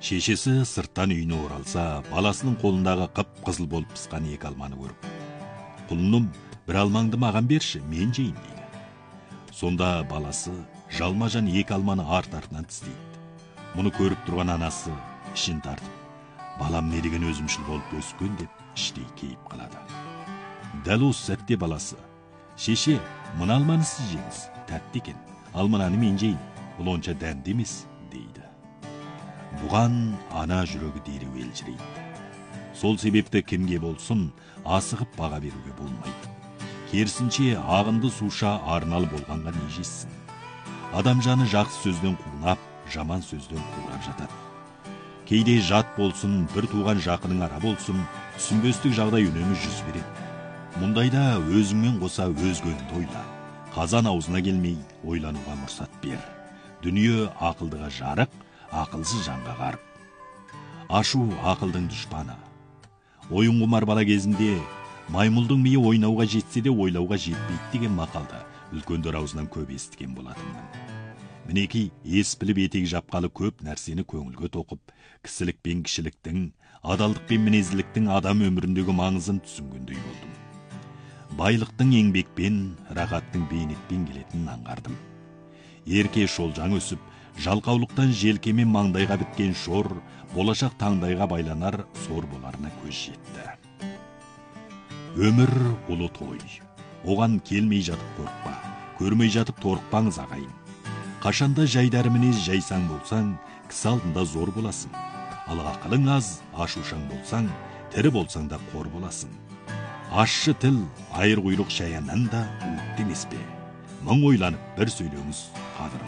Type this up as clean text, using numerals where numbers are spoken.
Шешесі сырттан үйіне оралса, баласының қолындағы қып-қызыл болып пысқан екі алманы көріп: «Құлыным, бір алмаңды маған берші, мен жейін» дейді. Сонда баласы жалма-жан екі алманы арт-артынан тістейді. Мұны көріп тұрған анасы ішін тартып: «Балам не деген өзімшіл болып өскен» деп іштей кейіп қалады. Дәл осы сәтте баласы: «Шеше, мына алманы сіз жеңіз, тәтті екен, ал мынаны мен жейін, бұл онша дәмді емес» дейді. Бұған ана жүрегі дереу елжірейді. Сол себепті кімге болсын асығып баға беруге болмайды. Керісінше ағынды суша арналы болғанға не жетсін. Адам жаны жақсы сөзден қуынап, жаман сөзден қурап жатады. Кейде жат болсын, бір туған жақының ара болсын, түсінбестік жағдай үнемі жүз береді. Мұндайда өзіңмен қоса өзгені ойла. Қазан аузына келмей ойлануға мұрсат бер. Дүние ақылдыға жарық, ақылсыз жанға қарып. Ашу ақылдың дұшпаны. Ойын құмар бала кезінде маймылдың миы ойнауға жетсе де ойлауға жетпейді деген мақалды үлкендер аузынан көп естіген болатынмын. Мінекей, ес біліп етек жапқалы көп нәрсені көңілге тоқып, кісілік пен кішіліктің, адалдық пен мінезділіктің адам өміріндегі маңызын түсінгендей болдым. Байлықтың еңбекпен, рақаттың бейнетпен келетінін аңғардым. Ерке шолжаң өсіп, жалқаулықтан желкемен маңдайға біткен шор, болашақ таңдайға байланар сор боларына көз жетті. Өмір ұлы той. Оған келмей жатып қорықпа, көрмей жатып торықпаңыз ағайын. Қашанда жайдары мінез жайсаң болсаң, кісі алдында зор боласың. Ал ақылың аз, ашушаң болсаң, тірі болсаң да қор боласың. Ащы тіл, айыр құйрық шаяннан да уытты емес пе? Мың ойланып бір сөйлеңіз қадірлі.